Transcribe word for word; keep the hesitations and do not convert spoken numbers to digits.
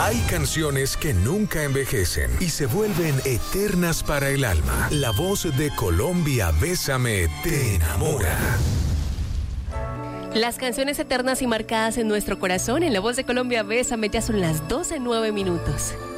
Hay canciones que nunca envejecen y se vuelven eternas para el alma. La voz de Colombia Bésame te enamora. Las canciones eternas y marcadas en nuestro corazón. En la voz de Colombia Bésame ya son las doce nueve minutos.